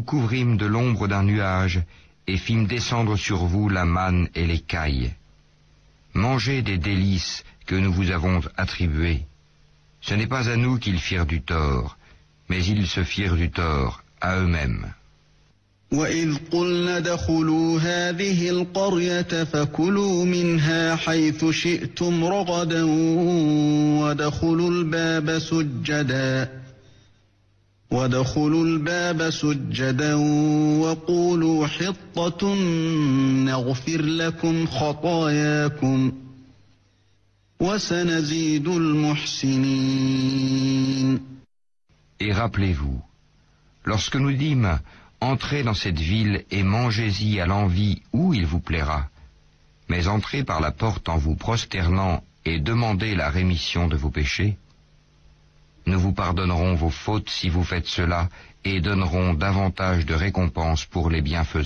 couvrîmes de l'ombre d'un nuage et fîmes descendre sur vous la manne et l'écaille. Mangez des délices que nous vous avons attribuées. Ce n'est pas à nous qu'ils firent du tort, mais ils se firent du tort à eux-mêmes. وَإِذْ قُلْنَا ادْخُلُوا هَٰذِهِ الْقَرْيَةَ فَكُلُوا مِنْهَا حَيْثُ شِئْتُمْ رَغَدًا وَادْخُلُوا الْبَابَ سُجَّدًا وَقُولُوا حِطَّةٌ نَغْفِرْ لَكُمْ خَطَايَاكُمْ وَسَنَزِيدُ الْمُحْسِنِينَ. Et rappelez-vous, lorsque nous dîmes « Entrez dans cette ville et mangez-y à l'envi où il vous plaira, mais entrez par la porte en vous prosternant et demandez la rémission de vos péchés. Nous vous pardonnerons vos fautes si vous faites cela et donnerons davantage de récompenses pour les bienfaisants. »